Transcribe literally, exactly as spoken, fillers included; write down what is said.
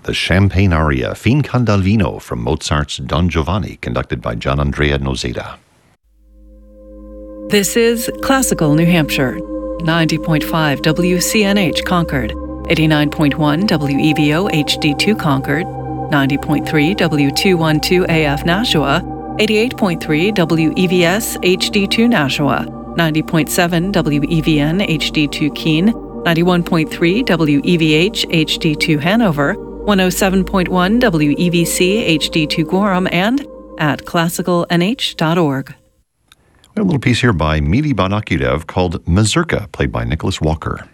the Champagne aria Fin Candalvino from Mozart's Don Giovanni, conducted by Gianandrea Nozeda. This is Classical New Hampshire, ninety point five W C N H Concord, eighty-nine point one W E V O H D two Concord, ninety point three W two twelve A F Nashua, eighty-eight point three W E V S H D two Nashua, ninety point seven W E V N H D two Keene, ninety-one point three W E V H H D two Hanover, one oh seven point one W E V C H D two Gorham, and at classical n h dot org. We have a little piece here by Mili Banakirev called Mazurka, played by Nicholas Walker.